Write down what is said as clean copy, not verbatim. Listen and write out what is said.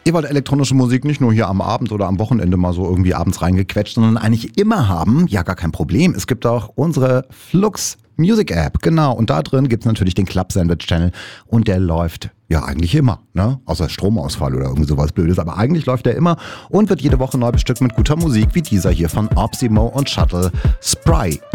Ihr wollt elektronische Musik nicht nur hier am Abend oder am Wochenende mal so irgendwie abends reingequetscht, sondern eigentlich immer haben. Ja, gar kein Problem. Es gibt auch unsere Flux Music App, genau. Und da drin gibt's natürlich den Club Sandwich Channel und der läuft ja eigentlich immer, ne? Außer Stromausfall oder irgendwie sowas Blödes. Aber eigentlich läuft der immer und wird jede Woche neu bestückt mit guter Musik wie dieser hier von Opsimo und Shuttle. Spry